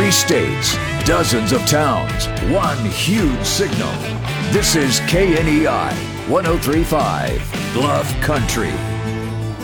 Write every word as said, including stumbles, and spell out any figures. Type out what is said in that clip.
Three states, dozens of towns, one huge signal. This is K N E I one oh three point five, Bluff Country.